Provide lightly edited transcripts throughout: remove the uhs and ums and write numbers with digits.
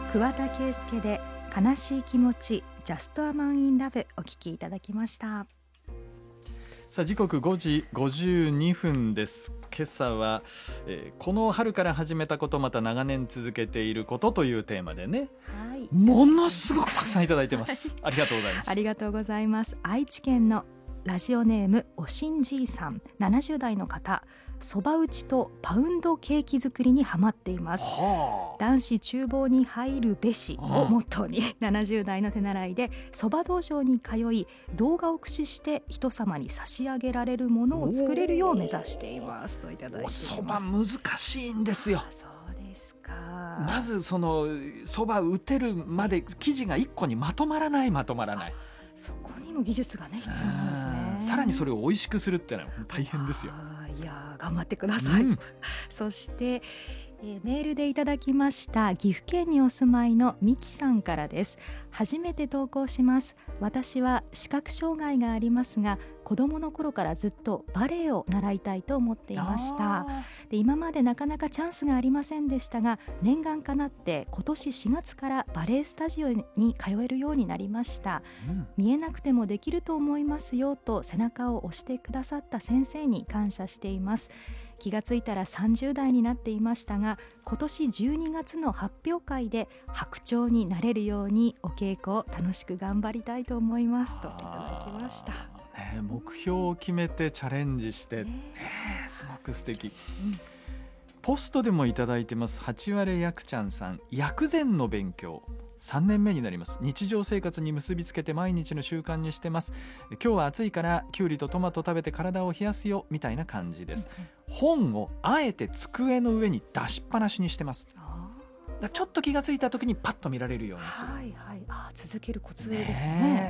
桑田佳祐で悲しい気持ち Just a Man in Love お聞きいただきました。 さあ時刻5時52分です。今朝は、この春から始めたことまた長年続けていることというテーマでね、はい、ものすごくたくさんいただいてます、ありがとうございます。 ありがとうございます。愛知県のラジオネームおしんじいさん、70代の方、そば打ちとパウンドケーキ作りにハマっています。男子厨房に入るべしをモットーに70代の手習いでそば道場に通い、動画を駆使して人様に差し上げられるものを作れるよう目指していますといただいています。 そば難しいんですよ。 そうですか。 まずそのそば打てるまで生地が1個にまとまらない。 そこにも技術がね必要なんですね。 さらにそれを美味しくするっていうのは大変ですよ。 いや頑張ってください、そしてメールでいただきました岐阜県にお住まいのミキさんからです。初めて投稿します。私は視覚障害がありますが、子供の頃からずっとバレエを習いたいと思っていました。で今までなかなかチャンスがありませんでしたが、念願かなって今年4月からバレエスタジオに通えるようになりました、見えなくてもできると思いますよと背中を押してくださった先生に感謝しています。気がついたら30代になっていましたが、今年12月の発表会で白鳥になれるようにお稽古を楽しく頑張りたいと思いますといただきました。 目標を決めてチャレンジして、すごく素敵、ポストでもいただいてます。8割やくちゃんさん、薬膳の勉強3年目になります。日常生活に結びつけて毎日の習慣にしてます。今日は暑いからきゅうりとトマト食べて体を冷やすよみたいな感じです。本をあえて机の上に出しっぱなしにしてます。ちょっと気がついた時にパッと見られるようにする。 続けるコツですね。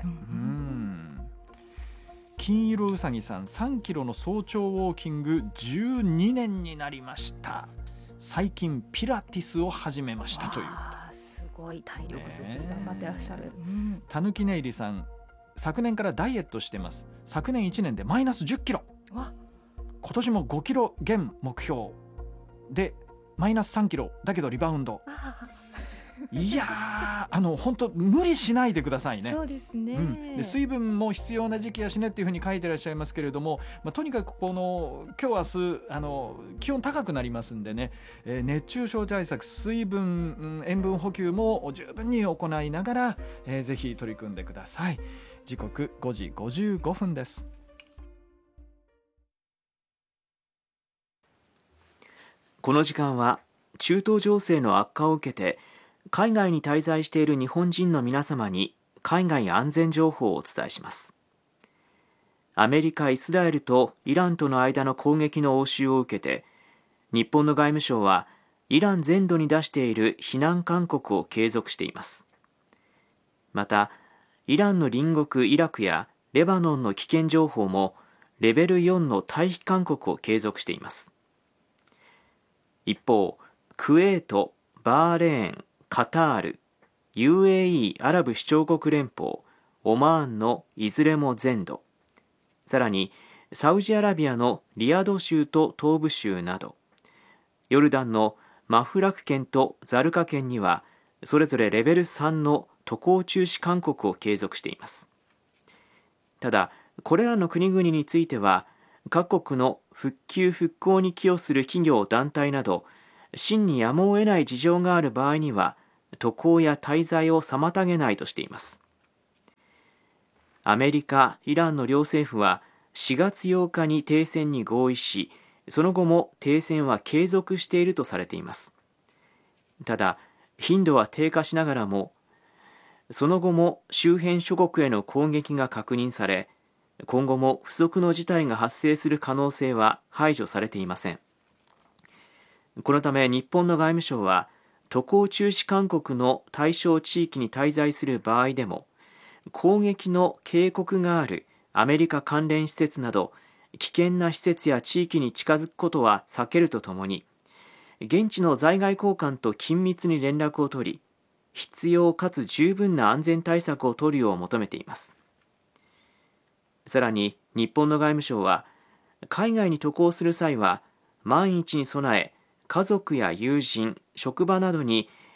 金色うさぎさん、3キロの早朝ウォーキング12年になりました。最近ピラティスを始めましたという。 すごい体力作り頑張ってらっしゃる。 たぬきねいりさん、昨年からダイエットしてます。昨年1年でマイナス10キロ、今年も5キロ減目標でマイナス3キロだけどリバウンド。いや本当無理しないでくださいね。 そうですね、 で水分も必要な時期やしねっていうふうに書いてらっしゃいますけれども、とにかくこの今日明日気温高くなりますんでね、熱中症対策、水分、塩分補給も十分に行いながら、ぜひ取り組んでください。時刻5時55分です。 この時間は中東情勢の悪化を受けて海外に滞在している日本人の皆様に海外安全情報をお伝えします。アメリカ、イスラエルとイランとの間の攻撃の応酬を受けて、日本の外務省はイラン全土に出している避難勧告を継続しています。また、イランの隣国イラクやレバノンの危険情報もレベル4の退避勧告を継続しています。一方、クウェート、バーレーン、カタール、UAE アラブ首長国連邦、オマーンのいずれも全土、さらにサウジアラビアのリヤド州と東部州など、ヨルダンのマフラク県とザルカ県にはそれぞれレベル3の渡航中止勧告を継続しています。ただ、これらの国々については各国の復旧復興に寄与する企業団体など真にやむを得ない事情がある場合には渡航や滞在を妨げないとしています。アメリカ、イランの両政府は4月8日に停戦に合意し、その後も停戦は継続しているとされています。ただ、頻度は低下しながらも、その後も周辺諸国への攻撃が確認され、今後も不測の事態が発生する可能性は排除されていません。このため日本の外務省は渡航中止勧告の対象地域に滞在する場合でも攻撃の警告があるアメリカ関連施設など危険な施設や地域に近づくことは避けるとともに、現地の在外公館と緊密に連絡を取り、必要かつ十分な安全対策を取るよう求めています。さらに日本の外務省は海外に渡航する際は万一に備え家族や友人、職場などに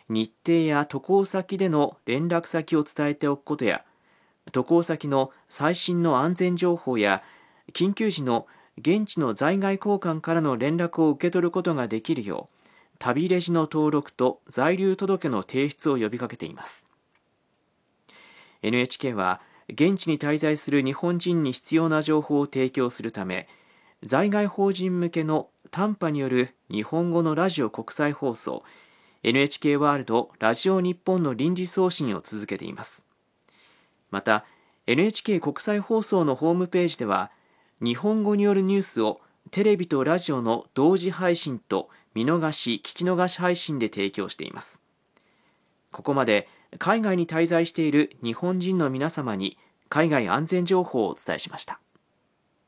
日程や渡航先での連絡先を伝えておくことや、渡航先の最新の安全情報や緊急時の現地の在外公館からの連絡を受け取ることができるよう、旅レジの登録と在留届の提出を呼びかけています。NHK は現地に滞在する日本人に必要な情報を提供するため、在外邦人向けの短波による日本語のラジオ国際放送 NHK ワールドラジオ日本の臨時送信を続けています。また NHK 国際放送のホームページでは、日本語によるニュースをテレビとラジオの同時配信と見逃し・聞き逃し配信で提供しています。ここまで海外に滞在している日本人の皆様に海外安全情報をお伝えしました。